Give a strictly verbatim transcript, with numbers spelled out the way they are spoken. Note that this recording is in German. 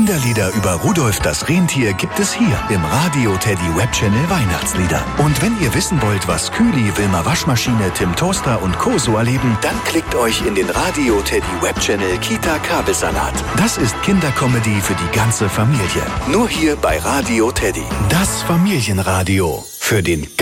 Kinderlieder über Rudolf das Rentier gibt es hier im Radio Teddy Webchannel Weihnachtslieder. Und wenn ihr wissen wollt, was Kühli, Wilma Waschmaschine, Tim Toaster und Co. so erleben, dann klickt euch in den Radio Teddy Webchannel Kita Kabelsalat. Das ist Kindercomedy für die ganze Familie. Nur hier bei Radio Teddy. Das Familienradio für den